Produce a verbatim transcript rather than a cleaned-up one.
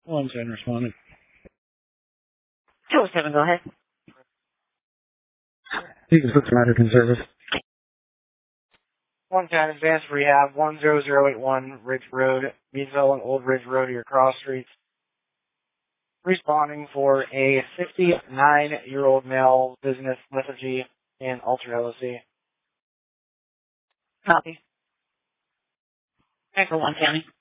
One ten responding. two oh seven, go ahead. You can put some African service. one ten Advanced Rehab, one zero zero eight one Ridge Road, Meadville and Old Ridge Road, your cross streets. Responding for a fifty-nine-year-old male business lethargy in Alter L L C. Copy. Echo one County.